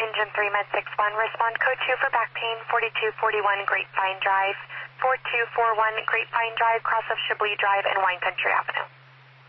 engine 3 med 61, respond code 2 for back pain, 4241 Grapevine Drive, 4241 Grapevine Drive, cross of Chablis Drive and Wine Country Avenue.